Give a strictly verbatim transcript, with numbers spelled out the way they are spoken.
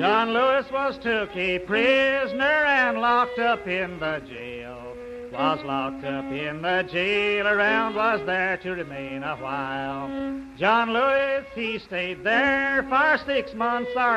John Lewis was took a prisoner and locked up in the jail. Was locked up in the jail, around was there to remain a while. John Lewis, he stayed there for six months or